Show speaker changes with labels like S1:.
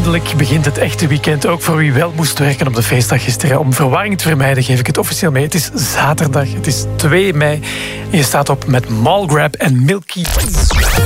S1: Eindelijk begint het echte weekend, ook voor wie wel moest werken op de feestdag gisteren. Om verwarring te vermijden geef ik het officieel mee. Het is zaterdag, het is 2 mei. En je staat op met Mallgrab en Milky.